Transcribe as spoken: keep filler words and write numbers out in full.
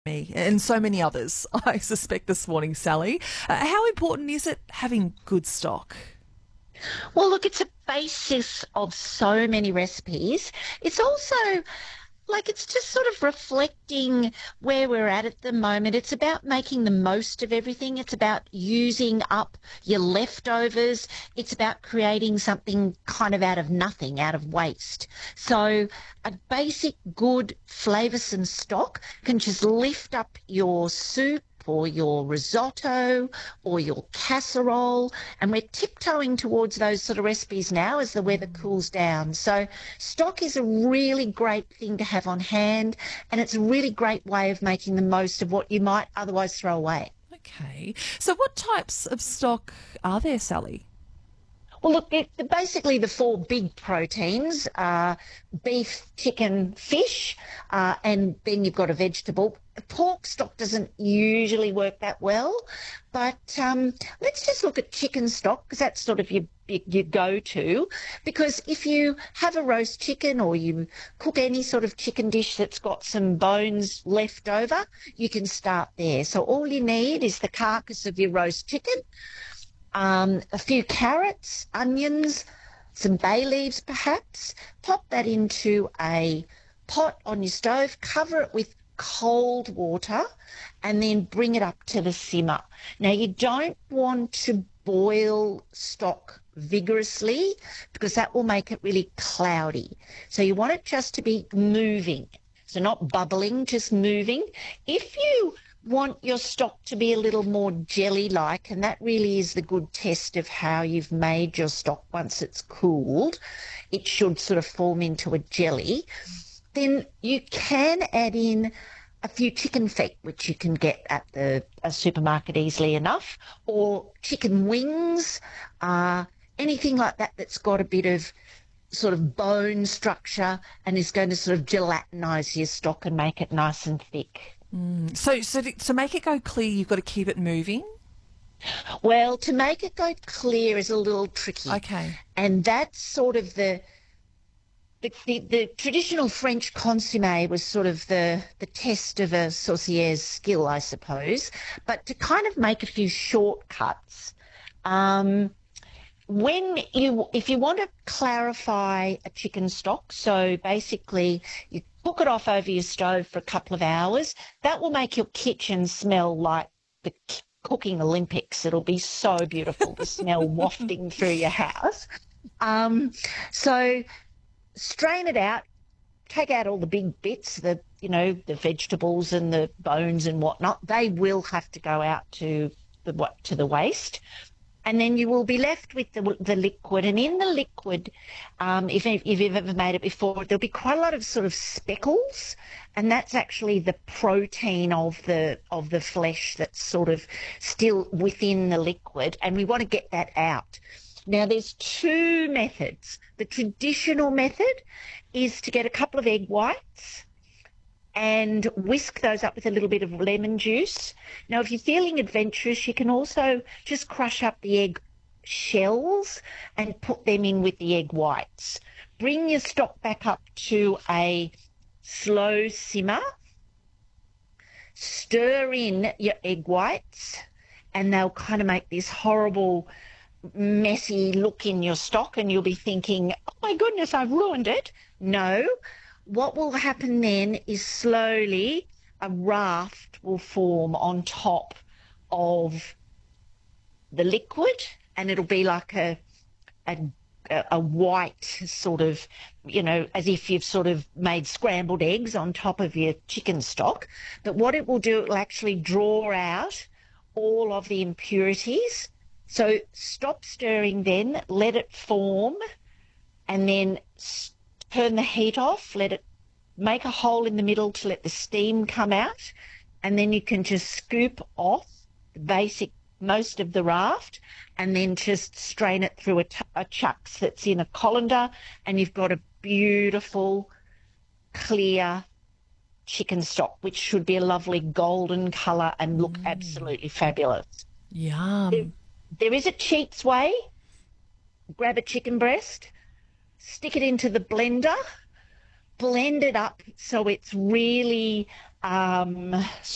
Me and so many others, I suspect, this morning, Sally. Uh, how important is it having good stock? Well, look, it's a basis of so many recipes. It's also like it's just sort of reflecting where we're at at the moment. It's about making the most of everything. It's about using up your leftovers. It's about creating something kind of out of nothing, out of waste. So a basic good flavoursome stock can just lift up your soup or your risotto or your casserole. And we're tiptoeing towards those sort of recipes now as the weather cools down. So stock is a really great thing to have on hand, and it's a really great way of making the most of what you might otherwise throw away. Okay. So, what types of stock are there, Sally? Well, look, it, basically the four big proteins are beef, chicken, fish, uh, and then you've got a vegetable. Pork stock doesn't usually work that well, but um, let's just look at chicken stock because that's sort of your, your, your go-to. Because if you have a roast chicken or you cook any sort of chicken dish that's got some bones left over, you can start there. So all you need is the carcass of your roast chicken, um, a few carrots, onions, some bay leaves perhaps. Pop that into a pot on your stove, cover it with cold water, and then bring it up to the simmer. Now, you don't want to boil stock vigorously because that will make it really cloudy. So you want it just to be moving. So not bubbling, just moving. If you want your stock to be a little more jelly-like, and that really is the good test of how you've made your stock once it's cooled, it should sort of form into a jelly, then you can add in a few chicken feet, which you can get at the a supermarket easily enough, or chicken wings, uh, anything like that that's got a bit of sort of bone structure and is going to sort of gelatinize your stock and make it nice and thick. So, so to, to make it go clear, you've got to keep it moving. Well, to make it go clear is a little tricky. Okay. And that's sort of the the, the, the traditional French consommé was sort of the, the test of a saucier's skill, I suppose. But to kind of make a few shortcuts, um, when you, if you want to clarify a chicken stock, so basically you cook it off over your stove for a couple of hours, that will make your kitchen smell like the k- cooking Olympics. It'll be so beautiful, the smell wafting through your house. Um, so strain it out, take out all the big bits, the, you know, the vegetables and the bones and whatnot. They will have to go out to the, what, to the waste. And then you will be left with the, the liquid. And in the liquid, um, if, if you've ever made it before, there'll be quite a lot of sort of speckles. And that's actually the protein of the of the flesh that's sort of still within the liquid. And we want to get that out. Now, there's two methods. The traditional method is to get a couple of egg whites and whisk those up with a little bit of lemon juice. Now, if you're feeling adventurous, you can also just crush up the egg shells and put them in with the egg whites. Bring your stock back up to a slow simmer. Stir in your egg whites, and they'll kind of make this horrible messy look in your stock, and you'll be thinking, oh my goodness, I've ruined it. No, what will happen then is slowly a raft will form on top of the liquid, and it'll be like a a a white sort of, you know, as if you've sort of made scrambled eggs on top of your chicken stock. But what it will do, it will actually draw out all of the impurities. So stop stirring then, let it form, and then turn the heat off, let it make a hole in the middle to let the steam come out, and then you can just scoop off the basic, most of the raft, and then just strain it through a, t- a chucks that's in a colander, and you've got a beautiful, clear chicken stock, which should be a lovely golden colour and look absolutely fabulous. There, Yum. there is a cheats way. Grab a chicken breast, stick it into the blender, blend it up so it's really um,